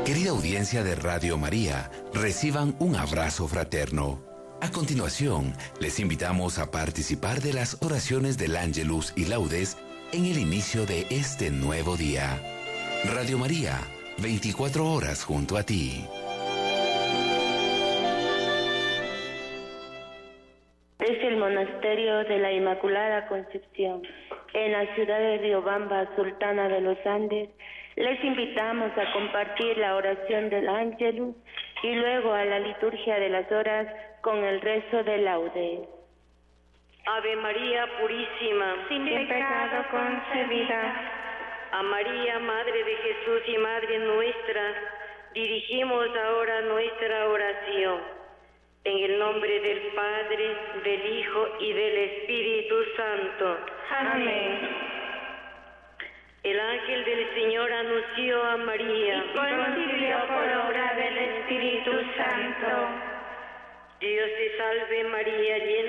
Querida audiencia de Radio María, reciban un abrazo fraterno. A continuación, les invitamos a participar de las oraciones del Ángelus y Laudes en el inicio de este nuevo día. Radio María, 24 horas junto a ti. Desde el Monasterio de la Inmaculada Concepción, en la ciudad de Riobamba, Sultana de los Andes, les invitamos a compartir la oración del Ángelus y luego a la liturgia de las horas con el rezo de laudes. Ave María Purísima, sin pecado concebida. A María, Madre de Jesús y Madre nuestra, dirigimos ahora nuestra oración. En el nombre del Padre, del Hijo y del Espíritu Santo. Amén. El ángel del Señor anunció a María y concibió por obra del Espíritu Santo. Dios te salve María, llena